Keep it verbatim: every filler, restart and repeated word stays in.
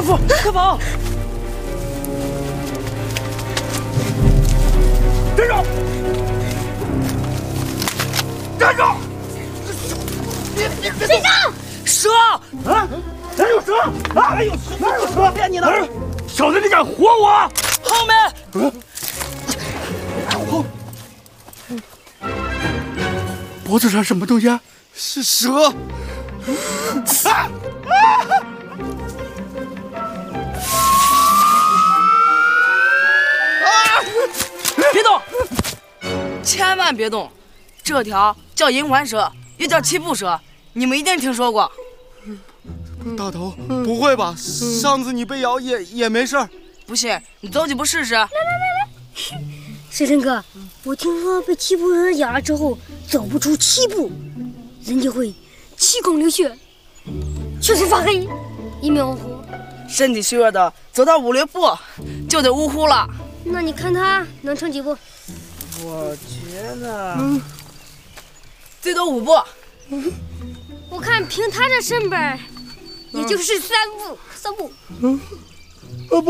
夫，快跑！站住！站住！别别别动！蛇！啊！哪有蛇？啊！哪有蛇？哪有蛇？骗你呢！小子，你敢活我？后面！后。脖子上什么东西啊？是蛇！啊！别动！千万别动！这条叫银环蛇，又叫七步蛇，你们一定听说过。 大头，不会吧？上次你被咬也也没事儿。 不信，你走几步试试。来来来来，水生哥，我听说被七步蛇咬了之后，走不出七步，人就会七孔流血，全身发黑，一命呜呼。 身体虚弱的，走到五六步就得呜呼了。 那你看他能撑几步？ 我觉得，嗯，最多五步。 嗯，我看凭他这身板，也就是三步，三步。嗯。